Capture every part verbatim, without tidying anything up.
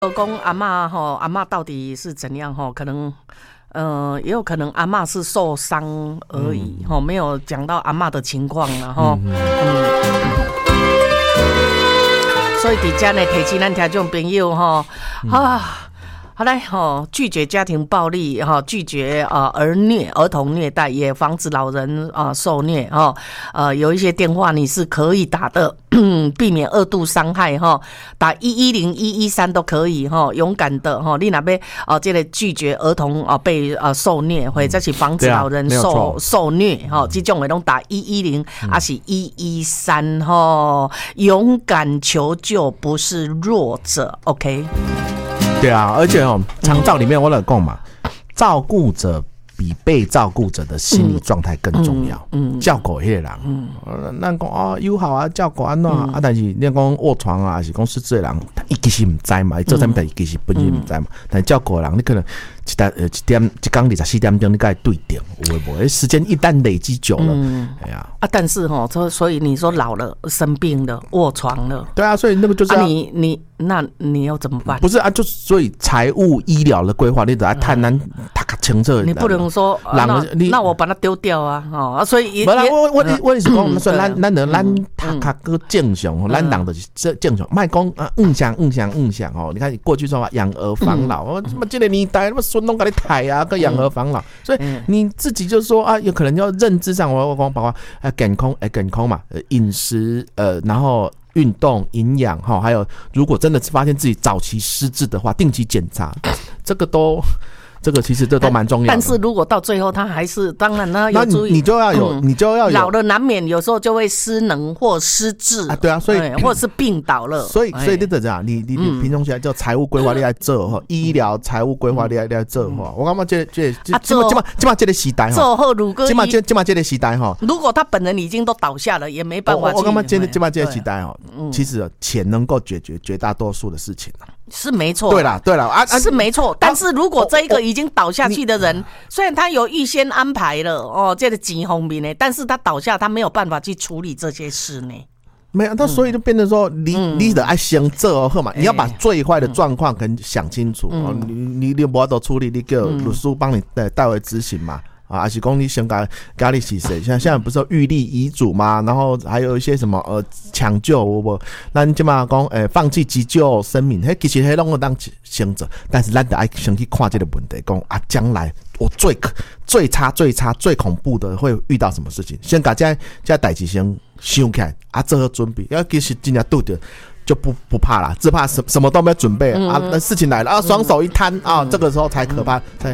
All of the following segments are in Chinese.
讲阿嬷吼，阿嬷到底是怎样吼？可能，呃，也有可能阿嬷是受伤而已吼、嗯，没有讲到阿嬷的情况然后，嗯，嗯所以伫遮呢，提起咱听众朋友吼、嗯、啊。好来哈，拒绝家庭暴力哈，拒绝啊儿虐、儿童虐待，也防止老人啊受虐哈。呃，有一些电话你是可以打的，避免二度伤害哈。打一一零一一三都可以哈，勇敢的哈。你那边啊，这个拒绝儿童啊被啊受虐，或者是防止老人受、啊、受虐哈，这种的拢打一一零，还是一一三哈。勇敢求救，不是弱者 ，OK。 对啊，而且哦，长照里面我有讲嘛，照顾者比被照顾者的心理状态更重要。嗯，嗯照顾迄个人，嗯，咱讲哦友好啊，照顾安怎、嗯、啊？但是你讲卧床啊，还是讲失智的人，伊其实唔知嘛，伊做啥物代志其实本身唔知嘛。嗯、但是照顾的人，你可能一点呃一点一天二十四点钟，你该对点，有无？诶，时间一旦累积久了，嗯，哎呀啊，但是哈，所以你说老了、生病了、卧床了， 对啊，所以那个就是、啊、 你你那你要怎么办？ 不是啊，就所以财务医疗的规划，你得要谈难他个清楚。 你不能说、啊、那那我把它丢掉啊，哦，所以也不啦，我我我是讲，所以咱咱的咱他他个正常，咱人的是正常，卖讲啊，嗯想嗯想嗯想哦，你看过去说养儿防老，我他妈这个年代，他妈孙东给你抬啊，个养儿防老，所以你自己就说啊，有可能要认知上，我我讲包括啊健康哎健康嘛，饮食呃，然后运动、营养哈，还有如果真的发现自己早期失智的话，定期检查，这个都。这个其实这都蛮重要的， 但是如果到最后他还是，当然呢，有注意， 你就要有，嗯、你就要有， 老了难免有时候就会失能或失智啊，对啊，所以或者是病倒了， 所以所以你得这样，你你你平常起来叫财务规划你来做哈，医疗财务规划你来你来做哈，我感觉这这这这嘛这嘛这个时代哈， 做好如果这嘛这这嘛这个时代哈， 如果他本人已经都倒下了，也没办法。 我感觉这这嘛这个时代哈，其实钱能够解决绝大多数的事情。 是没错， 对啦，对啦，啊， 是没错。但是如果这一个已经倒下去的人，虽然他有预先安排了哦，这个钱方面呢，但是他倒下，他没有办法去处理这些事呢。 没有，他所以就变成说，你、嗯、你得爱先做好嘛，你要把最坏的状况跟想清楚、嗯、哦，你你你无法度处理，你叫律师帮你代为执行嘛。啊，还是讲你先甲家里是谁？现在现在不是有预立遗嘱吗？然后还有一些什么呃抢救，我我咱即嘛讲诶，放弃急救生命，迄其实迄拢个当先做，但是咱得爱先去看这个问题，讲啊，将来我最最差最差最恐怖的会遇到什么事情？先把这这代志先想起来啊，做好准备。要其实真正拄着就不不怕啦，只怕什什么都没有准备、嗯、啊，那事情来了啊，双手一摊、嗯、啊，这个时候才可怕。才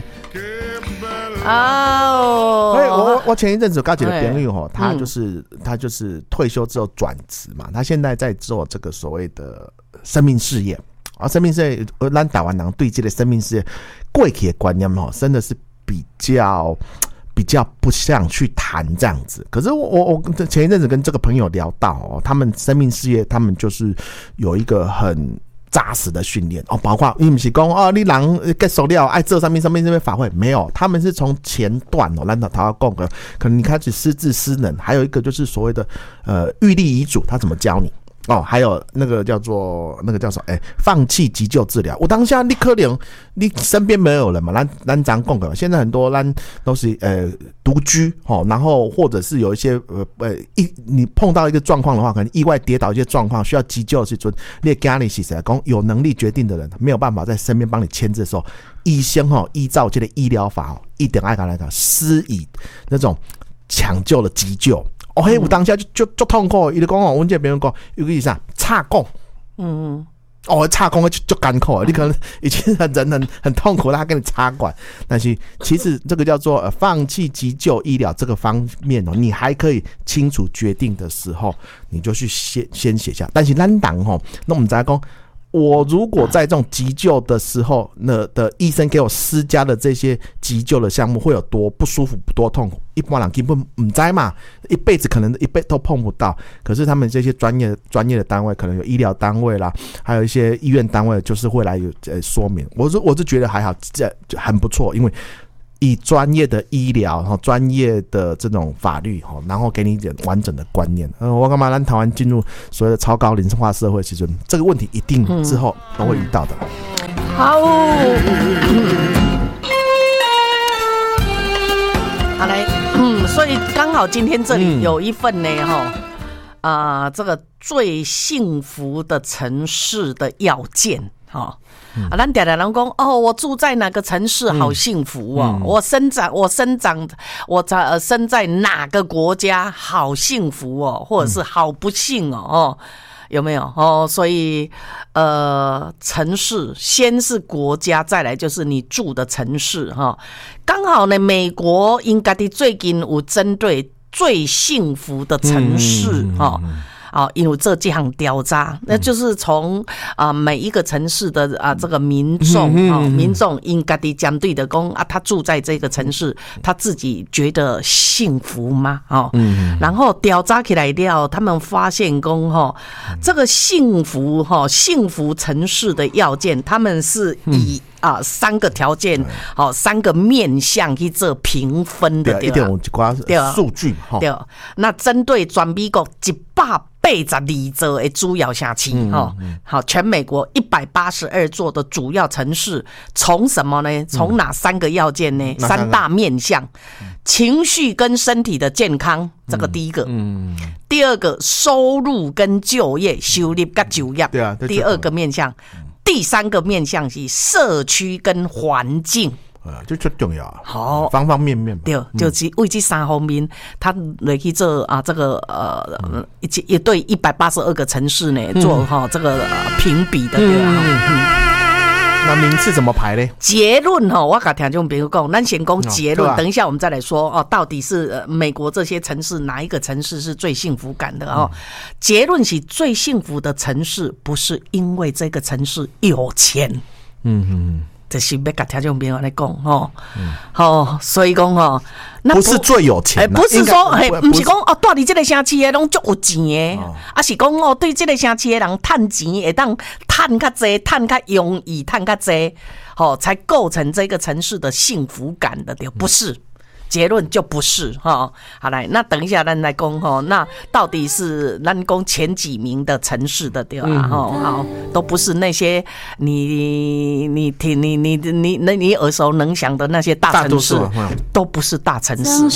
哦， 所以我我前一阵子有交一个朋友吼，他就是、嗯、他就是退休之后转职嘛，他现在在做这个所谓的生命事业啊，生命事业，咱台湾人对这个生命事业过去的观念吼，真的是比较比较不想去谈这样子。可是我我我前一阵子跟这个朋友聊到哦，他们生命事业，他们就是有一个很扎实的训练哦，包括你不是讲哦，你人结束了爱做上面上面这边法会没有？他们是从前段哦，咱他要讲的，可能你开始失智失能，还有一个就是所谓的呃预立遗嘱，他怎么教你？哦，还有那个叫做那个叫什么？哎、欸，放弃急救治疗。我当下你可能你身边没有人嘛，咱咱讲讲的，现在很多咱都是呃独居哦，然后或者是有一些呃呃一你碰到一个状况的话，可能意外跌倒一些状况需要急救的时候，你的家里是谁讲有能力决定的人没有办法在身边帮你签字的时候，医生哈依照这个医疗法哦，一点爱讲来讲施以那种抢救的急救。哦，嘿，有当下就就就痛苦，伊就讲哦，阮这别人讲，有个意思啊，插供，嗯嗯，哦，插供就就干苦，你可能已经人很很痛苦，他给你插管，但是其实这个叫做、呃、放弃急救医疗这个方面哦，你还可以清楚决定的时候，你就去先先写下。但是咱人吼，那我们再讲。我如果在这种急救的时候，那的医生给我施加的这些急救的项目会有多不舒服、多痛苦，一般人根本不知嘛，一辈子可能一辈都碰不到。可是他们这些专业专业的单位，可能有医疗单位啦，还有一些医院单位，就是会来有呃说明。我是我是觉得还好，这很不错，因为以专业的医疗、哈专业的这种法律哈，然后给你一点完整的观念。嗯，我干嘛让台湾进入所谓的超高龄化社会？其实这个问题一定之后都会遇到的。 好，好嘞，嗯，所以刚好今天这里有一份呢，哈、嗯，啊、呃，这个最幸福的城市的要件，哈。啊，咱常常人讲哦，我住在哪个城市好幸福哦，嗯、我生长我生长我在呃生在哪个国家好幸福哦，或者是好不幸哦，哦有没有哦？所以呃，城市先是国家，再来就是你住的城市哈。刚好呢，美国应该的最近有针对最幸福的城市哈。嗯啊，因为这这项调查，那就是从啊、呃、每一个城市的啊这个民众啊、哦、民众应该的相对的讲啊，他住在这个城市，他自己觉得幸福吗？哦，嗯，然后调查起来了，他们发现讲哈，这个幸福哈幸福城市的要件，他们是以、嗯啊，三个条件，好、哦，三个面向去做评分的，对吧？一点五瓜数据哈。 对，那针对全美国一百八十二座的主要城市，哈、嗯嗯，好，全美国一百八十二座的主要城市，从什么呢？从哪三个要件呢？嗯、三大面向，情绪跟身体的健康，这个第一个。嗯。嗯第二个，收入跟就业，收入跟就业。对啊。第二个面向。第三个面向是社区跟环境， 啊，这最重要啊！ 好， 方方面面嘛。 对，就是为这三方面，他来去做啊，这个呃，一一对一百八十二个城市呢，做哈、嗯、这个、呃、评比的，对吧？嗯嗯那名次怎么排呢？ 结论哈，我跟听众朋友讲，咱先讲结论、哦啊，等一下我们再来说哦，到底是、呃、美国这些城市哪一个城市是最幸福感的哦？嗯、结论是最幸福的城市，不是因为这个城市有钱，嗯嗯。这是要跟听众朋友来讲哦，好，所以讲哦，那不, 不是最有钱、啊， 不是说，哎，不是讲哦，住伫这个城市的拢足有钱的，哦、啊是讲哦，对这个城市的人赚钱会当赚较济，赚较容易，赚较济，好、哦，才构成这个城市的幸福感的，对，不是。结论就不是哈，好来，那等一下咱来讲哈，那到底是咱讲前几名的城市的对吧？哈、嗯，好，都不是那些你你听你你你你你耳熟能详的那些大城市，都不是大城市。